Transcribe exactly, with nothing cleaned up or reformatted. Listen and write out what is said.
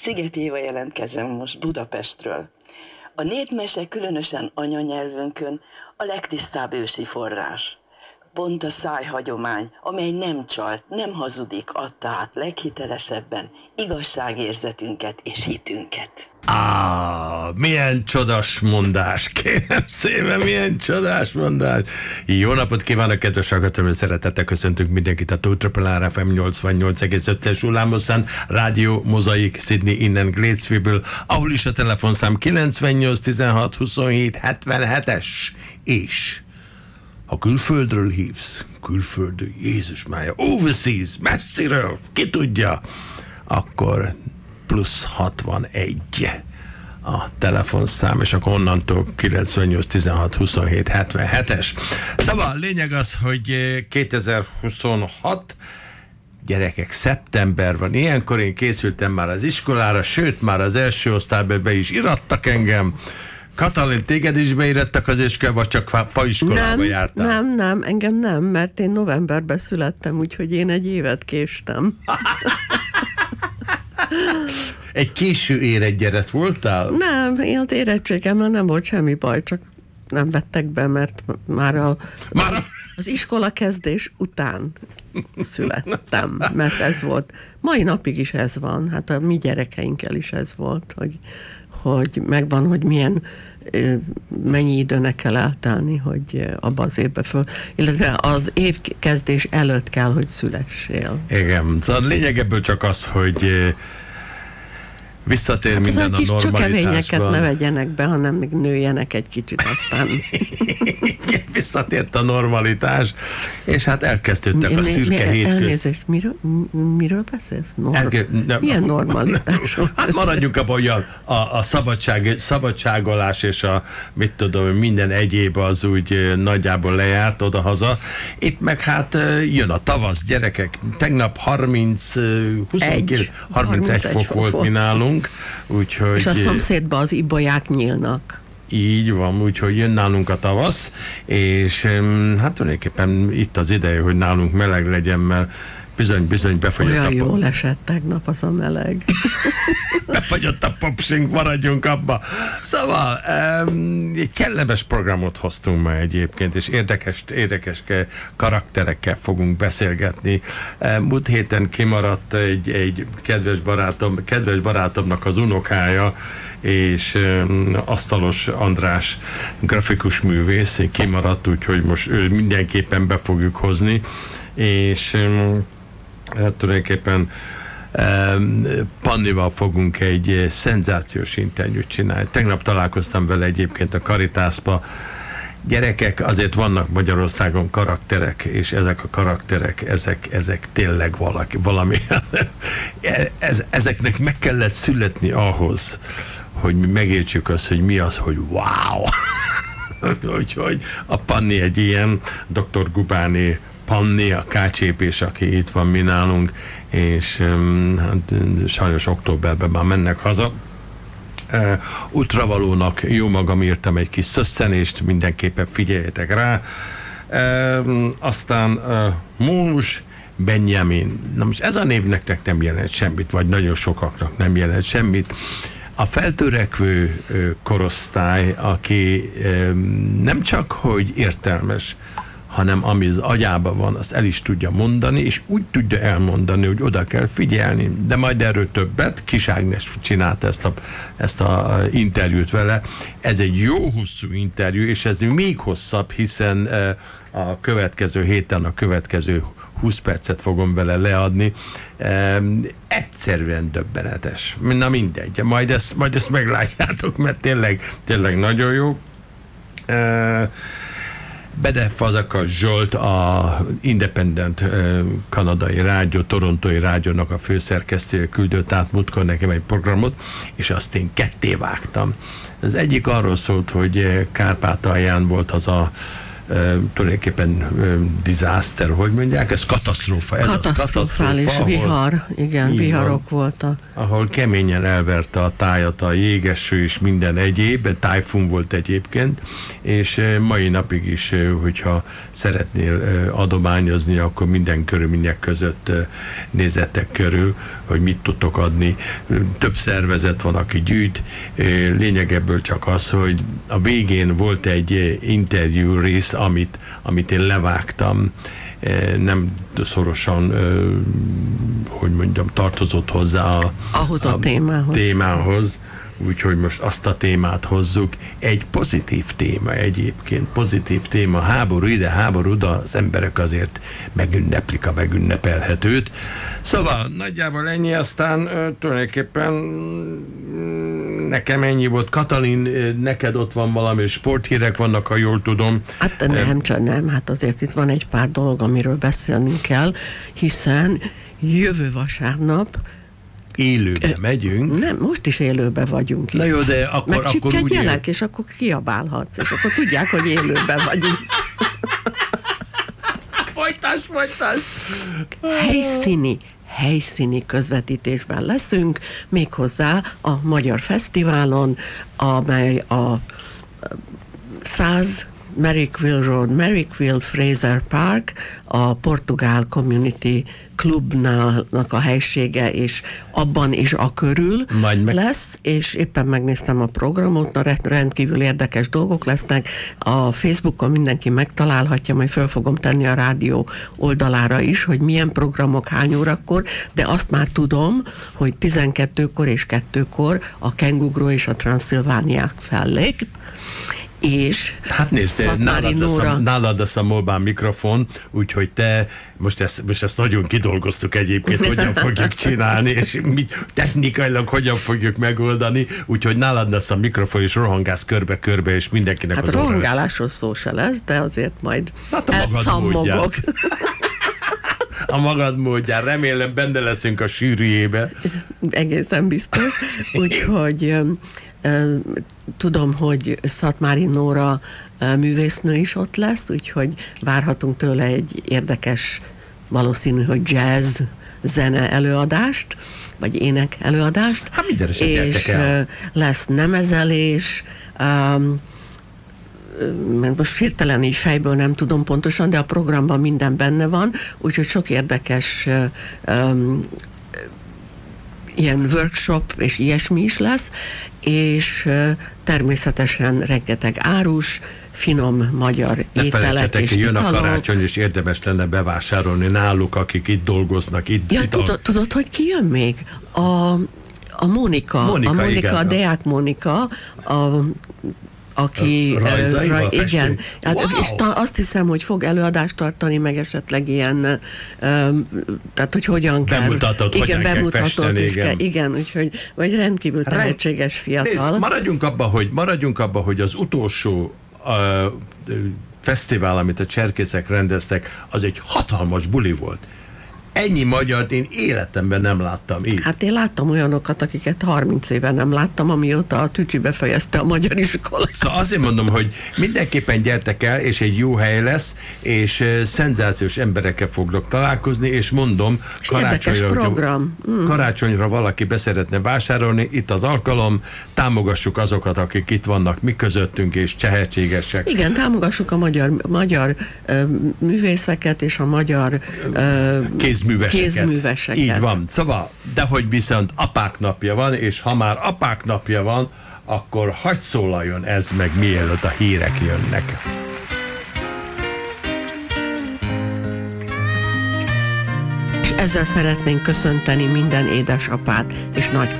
Szigeti Éva jelentkezem most Budapestről. A népmese, különösen anyanyelvünkön, a legtisztább ősi forrás. Pont a szájhagyomány, amely nem csal, nem hazudik, adta át leghitelesebben igazságérzetünket és hitünket. Á, milyen csodás mondás, kérem szépen, milyen csodás mondás. Jó napot kívánok, kedves hallgatóim, szeretettel köszöntünk mindenkit a Tótrapelár ef em nyolcvannyolc egész öt-es hullámoszán, Rádió Mozaik Sydney innen Gladesville-ből, ahol is a telefonszám kilencvennyolc tizenhat huszonhét hetvenhetes, és ha külföldről hívsz, külföldről, Jézus mája, overseas, messziről, ki tudja, akkor plusz hatvanegy a telefonszám, és akkor onnantól kilencvennyolc tizenhat huszonhét hetvenhetes. Szóval lényeg az, hogy kétezer-huszonhat, gyerekek, szeptember van, ilyenkor én készültem már az iskolára, sőt, már az első osztályba be is irattak engem. Katalin, téged is beírattak az iskolába, vagy csak fa- faiskolába nem, jártál? Nem, nem, engem nem, mert én novemberben születtem, úgyhogy én egy évet késtem. Egy késő érett gyerek voltál? Nem, én az érettségemmel nem volt semmi baj, csak nem vettek be, mert már, a, Már a... az iskola kezdés után születtem, mert ez volt. Mai napig is ez van, hát a mi gyerekeinkkel is ez volt, hogy, hogy megvan, hogy milyen mennyi időnek kell eltelni, hogy abba az évbe föl, illetve az évkezdés előtt kell, hogy szülessél. Igen, szóval lényeg ebből csak az, hogy visszatér hát minden a normalitásban. Csökevényeket ne vegyenek be, hanem még nőjenek egy kicsit, aztán... Visszatért a normalitás, és hát elkezdődtek mi, a szürke mi, hétköz. Elnézést, miről, miről beszélsz? Norm... Elke... Ne, Milyen normalitás? Hát maradjunk abban, hogy a, a, a szabadság, szabadságolás és a mit tudom, minden egyéb az úgy nagyjából lejárt oda-haza. Itt meg hát jön a tavasz, gyerekek. Tegnap harminc, huszonkettő, harmincegy fok volt mi nálunk. Úgyhogy, és a szomszédban az ibolyák nyílnak. Így van, úgyhogy jön nálunk a tavasz, és hát tulajdonképpen itt az ideje, hogy nálunk meleg legyen, mert bizony-bizony befagyott olyan a... Olyan jól esett tegnap az a meleg. Befagyott a popsink, maradjunk abba. Szóval um, egy kellemes programot hoztunk ma egyébként, és érdekes, érdekes karakterekkel fogunk beszélgetni. Um, múlt héten kimaradt egy, egy kedves barátom, kedves barátomnak az unokája, és um, Asztalos András grafikus művész kimaradt, úgyhogy most ő mindenképpen be fogjuk hozni, és um, hát tulajdonképpen um, Pannival fogunk egy szenzációs interjút csinálni. Tegnap találkoztam vele egyébként a Caritasba. Gyerekek, azért vannak Magyarországon karakterek, és ezek a karakterek, ezek, ezek tényleg valaki, valami. Ez, ezeknek meg kellett születni ahhoz, hogy mi megértsük azt, hogy mi az, hogy wow! Úgyhogy a Panni egy ilyen, doktor Gubáni Panni, a kácsépés, aki itt van mi nálunk, és um, hát, sajnos októberben már mennek haza. Uh, útravalónak jó magam írtam egy kis szösszenést, mindenképpen figyeljetek rá. Uh, aztán uh, Mónus Benjamin. Na most ez a név nektek nem jelent semmit, vagy nagyon sokaknak nem jelent semmit. A feltörekvő uh, korosztály, aki um, nem csak, hogy értelmes, hanem ami az agyában van, azt el is tudja mondani, és úgy tudja elmondani, hogy oda kell figyelni. De majd erről többet, Kis Ágnes csinálta ezt a, ezt a interjút vele. Ez egy jó hosszú interjú, és ez még hosszabb, hiszen a következő héten, a következő húsz percet fogom vele leadni. Egyszerűen döbbenetes. Na mindegy, majd ezt, majd ezt meglátjátok, mert tényleg, tényleg nagyon jó. Bede Fazaka Zsolt, a Independent uh, kanadai rádió, torontói rádiónak a főszerkesztője küldött át múltkor nekem egy programot, és azt én ketté vágtam. Az egyik arról szólt, hogy Kárpátalján volt az a tulajdonképpen disaster, hogy mondják, ez katasztrófa. Ez Katasztrofális katasztrófa, vihar, ahol, igen, viharok van, voltak. Ahol keményen elverte a tájat a jégeső és minden egyéb, tájfun volt egyébként, és mai napig is, hogyha szeretnél adományozni, akkor minden körülmények között nézzetek körül, hogy mit tudtok adni. Több szervezet van, aki gyűjt. Lényeg ebből csak az, hogy a végén volt egy interjú rész, amit, amit én levágtam, nem szorosan, hogy mondjam, tartozott hozzá a, ahhoz a, a témához. témához. Úgyhogy most azt a témát hozzuk. Egy pozitív téma egyébként, pozitív téma, háború ide, háború oda, az emberek azért megünneplik a megünnepelhetőt. Szóval nagyjából ennyi, aztán ö, tulajdonképpen nekem ennyi volt. Katalin, neked ott van valami sporthírek vannak, ha jól tudom. Hát nem, csak nem, hát azért itt van egy pár dolog, amiről beszélnünk kell, hiszen jövő vasárnap élőbe e, megyünk. Nem, most is élőbe vagyunk. Na jó, de akkor, akkor úgy él... és akkor kiabálhatsz, és akkor tudják, hogy élőbe vagyunk. Folytás, folytás! Helyszíni, helyszíni közvetítésben leszünk, méghozzá a Magyar Fesztiválon, amely a száz Merrickville Road, Merrickville Fraser Park, a Portugál Community Clubnak a helysége, és abban is a körül meg... lesz, és éppen megnéztem a programot, na rendkívül érdekes dolgok lesznek. A Facebookon mindenki megtalálhatja, majd föl fogom tenni a rádió oldalára is, hogy milyen programok hány órakor, de azt már tudom, hogy tizenkettőkor és kettőkor a Kengugró és a Transzilvániák fellép, és hát nézd, nálad lesz, a, nálad lesz a mobil mikrofon, úgyhogy te most ezt, most ezt nagyon kidolgoztuk egyébként, hogyan fogjuk csinálni, és mi technikailag hogyan fogjuk megoldani, úgyhogy nálad lesz a mikrofon, és rohangálsz körbe-körbe, és mindenkinek hát az rohangálásról szó se lesz, de azért majd hát elcammogok. A magad módján. Remélem benne leszünk a sűrűjébe. Egészen biztos. Úgyhogy tudom, hogy Szatmári Nóra művésznő is ott lesz, úgyhogy várhatunk tőle egy érdekes, valószínű, hogy jazz zene előadást, vagy ének előadást. Hát mindenre se és el. lesz nemezelés, um, mert most hirtelen így fejből nem tudom pontosan, de a programban minden benne van, úgyhogy sok érdekes um, ilyen workshop és ilyesmi is lesz, és uh, természetesen rengeteg árus, finom magyar ne ételek és jön italok. A karácsony, és érdemes lenne bevásárolni náluk, akik itt dolgoznak. Itt, ja, itt tudod, a... tudod, hogy ki jön még? A, a Mónika, Mónika, a Mónika, igen, a Deák Mónika, a aki rajzaival, raj, igen, wow. és ta, azt hiszem, hogy fog előadást tartani, meg esetleg ilyen, um, tehát hogy hogyan kell. Bemutatod, igen, hogyan bemutatod, kell festeni, és igen. Kell, igen, úgyhogy vagy rendkívül tehetséges fiatal. Nézd, maradjunk abba, hogy, maradjunk abba, hogy az utolsó uh, fesztivál, amit a cserkészek rendeztek, az egy hatalmas buli volt. Ennyi magyart én életemben nem láttam így. Hát én láttam olyanokat, akiket harminc éve nem láttam, amióta a Tücsi befejezte a magyar iskolát. Szóval azért mondom, hogy mindenképpen gyertek el, és egy jó hely lesz, és uh, szenzációs emberekkel fognak találkozni, és mondom, és karácsonyra, program. Mm. karácsonyra valaki beszeretne vásárolni, itt az alkalom, támogassuk azokat, akik itt vannak mi közöttünk, és tehetségesek. Igen, támogassuk a magyar, magyar uh, művészeket, és a magyar uh, Kézműveseket. Kézműveseket. Így van. Szóval, de hogy viszont apák napja van, és ha már apák napja van, akkor hadd szólaljon ez meg, mielőtt a hírek jönnek. És ezzel szeretnénk köszönteni minden édesapát és nagypapát.